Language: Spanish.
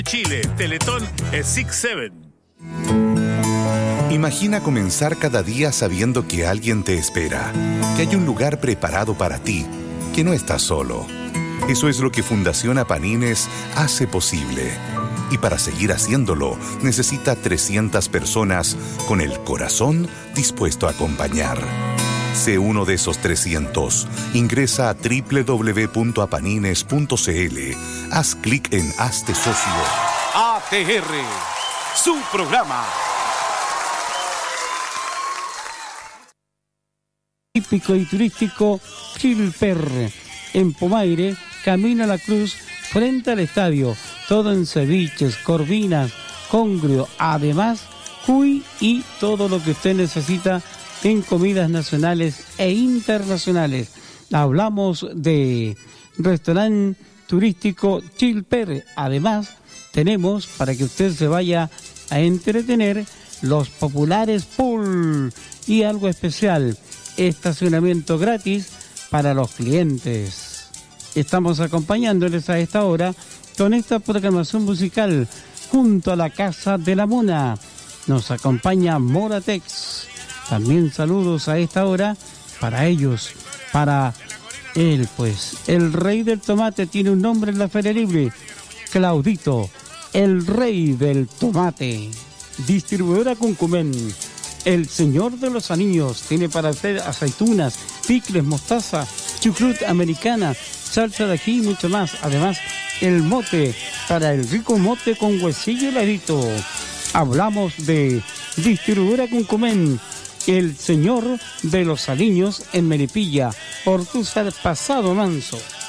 Chile, Teletón es 6-7. Imagina comenzar cada día sabiendo que alguien te espera, que hay un lugar preparado para ti, que no estás solo. Eso es lo que Fundación Apanines hace posible. Y para seguir haciéndolo, necesita 300 personas con el corazón dispuesto a acompañar. Sé uno de esos 300. Ingresa a www.apanines.cl. Haz clic en Hazte Socio. ATR, su programa. Típico y turístico Chilperre, en Pomaire, camino a la Cruz, frente al estadio. Todo en ceviches, corvinas, congrio, además cuy y todo lo que usted necesita en comidas nacionales e internacionales. Hablamos de restaurante turístico Chilperre. Además, tenemos, para que usted se vaya a entretener, los populares pool y algo especial, estacionamiento gratis para los clientes. Estamos acompañándoles a esta hora con esta programación musical junto a la Casa de la Mona. Nos acompaña Moratex. También saludos a esta hora para ellos, para él, pues. El rey del tomate tiene un nombre en la Feria Libre. Claudito, el rey del tomate. Distribuidora Cuncumén. El señor de los anillos tiene para hacer aceitunas, picles, mostaza, chucrut americana, salsa de ají y mucho más. Además, el mote, para el rico mote con huesillo heladito. Hablamos de Distribuidora Cuncumén, el señor de los aliños en Melipilla, Ortúzar Pasado Manso.